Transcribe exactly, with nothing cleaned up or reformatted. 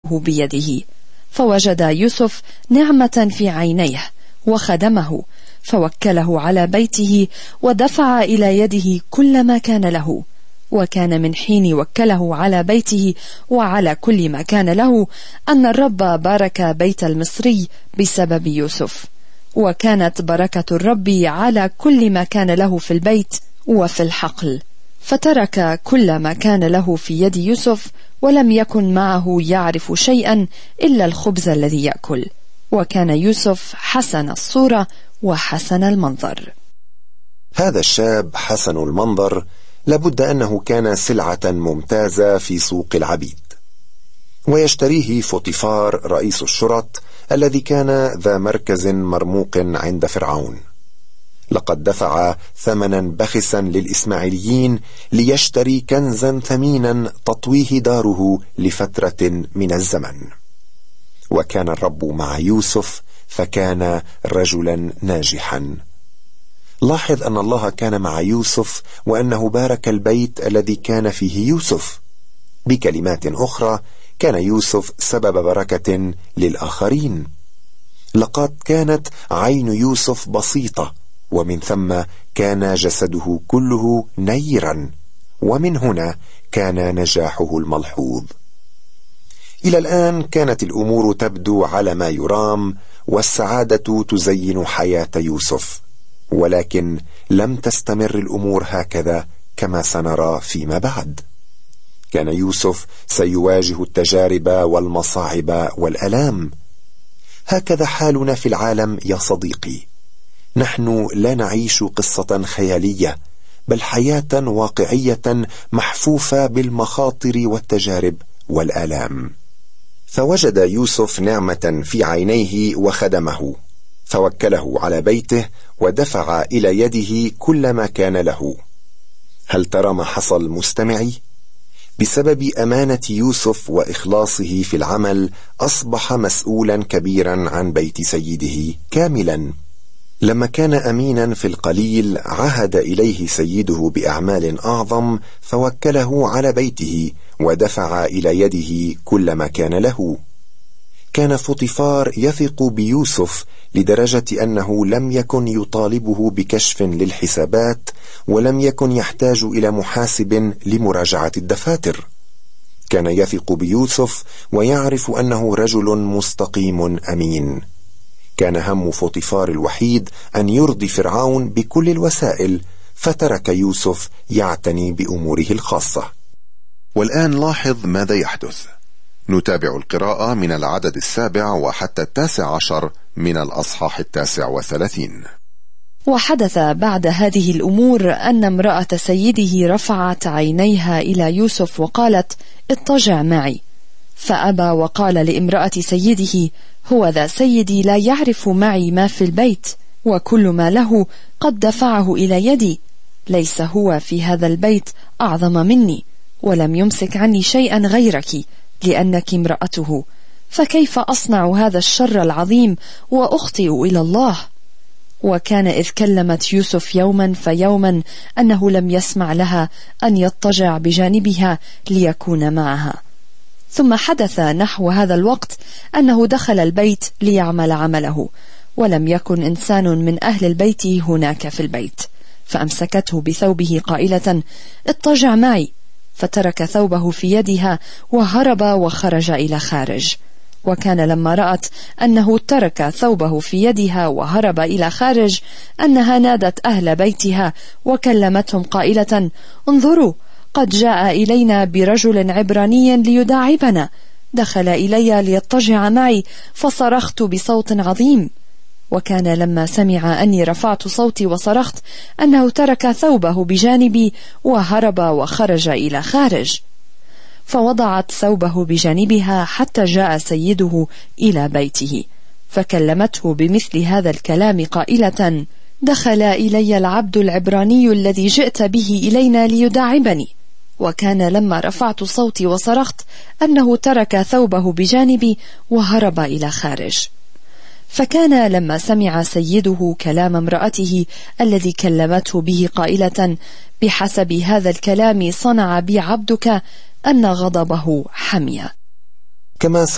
بيده. فوجد يوسف نعمة في عينيه وخدمه، فوكله على بيته ودفع إلى يده كل ما كان له. وكان من حين وكله على بيته وعلى كل ما كان له أن الرب بارك بيت المصري بسبب يوسف، وكانت بركة الرب على كل ما كان له في البيت وفي الحقل. فترك كل ما كان له في يد يوسف، ولم يكن معه يعرف شيئا إلا الخبز الذي يأكل. وكان يوسف حسن الصورة وحسن المنظر. هذا الشاب حسن المنظر لابد أنه كان سلعة ممتازة في سوق العبيد، ويشتريه فوطيفار رئيس الشرط الذي كان ذا مركز مرموق عند فرعون. لقد دفع ثمنا بخسا للإسماعيليين ليشتري كنزا ثمينا تطويه داره لفترة من الزمن. وكان الرب مع يوسف فكان رجلا ناجحا. لاحظ أن الله كان مع يوسف وأنه بارك البيت الذي كان فيه يوسف. بكلمات أخرى، كان يوسف سبب بركة للآخرين. لقد كانت عين يوسف بسيطة، ومن ثم كان جسده كله نيرا، ومن هنا كان نجاحه الملحوظ. إلى الآن كانت الأمور تبدو على ما يرام، والسعادة تزين حياة يوسف، ولكن لم تستمر الأمور هكذا كما سنرى فيما بعد. كان يوسف سيواجه التجارب والمصاعب والألام. هكذا حالنا في العالم يا صديقي. نحن لا نعيش قصة خيالية، بل حياة واقعية محفوفة بالمخاطر والتجارب والآلام. فوجد يوسف نعمة في عينيه وخدمه، فوكله على بيته ودفع إلى يده كل ما كان له. هل ترى ما حصل مستمعي؟ بسبب أمانة يوسف وإخلاصه في العمل أصبح مسؤولا كبيرا عن بيت سيده كاملا. لما كان أمينا في القليل عهد إليه سيده بأعمال أعظم، فوكله على بيته ودفع إلى يده كل ما كان له. كان فوطيفار يثق بيوسف لدرجة أنه لم يكن يطالبه بكشف للحسابات، ولم يكن يحتاج إلى محاسب لمراجعة الدفاتر. كان يثق بيوسف ويعرف أنه رجل مستقيم أمين. كان هم فوطيفار الوحيد أن يرضي فرعون بكل الوسائل، فترك يوسف يعتني بأموره الخاصة. والآن لاحظ ماذا يحدث. نتابع القراءة من العدد السابع وحتى التاسع عشر من الأصحاح التاسع وثلاثين. وحدث بعد هذه الأمور أن امرأة سيده رفعت عينيها إلى يوسف وقالت: اضطجع معي. فأبى وقال لامرأة سيده: هو ذا سيدي لا يعرف معي ما في البيت، وكل ما له قد دفعه إلى يدي. ليس هو في هذا البيت أعظم مني، ولم يمسك عني شيئا غيرك، لأنك امرأته. فكيف أصنع هذا الشر العظيم وأخطئ إلى الله؟ وكان إذ كلمت يوسف يوما فيوما أنه لم يسمع لها أن يضطجع بجانبها ليكون معها. ثم حدث نحو هذا الوقت أنه دخل البيت ليعمل عمله، ولم يكن إنسان من أهل البيت هناك في البيت، فأمسكته بثوبه قائلة: اضطجع معي. فترك ثوبه في يدها وهرب وخرج إلى خارج. وكان لما رأت أنه ترك ثوبه في يدها وهرب إلى خارج أنها نادت أهل بيتها وكلمتهم قائلة: انظروا، قد جاء إلينا برجل عبراني ليداعبنا، دخل إلي ليضطجع معي، فصرخت بصوت عظيم. وكان لما سمع أني رفعت صوتي وصرخت أنه ترك ثوبه بجانبي وهرب وخرج إلى خارج. فوضعت ثوبه بجانبها حتى جاء سيده إلى بيته، فكلمته بمثل هذا الكلام قائلة: دخل إلي العبد العبراني الذي جئت به إلينا ليداعبني. وكان لما رفعت صوتي وصرخت أنه ترك ثوبه بجانبي وهرب إلى خارج. فكان لما سمع سيده كلام امرأته الذي كلمته به قائلة: بحسب هذا الكلام صنع بي عبدك، أن غضبه حمي. كما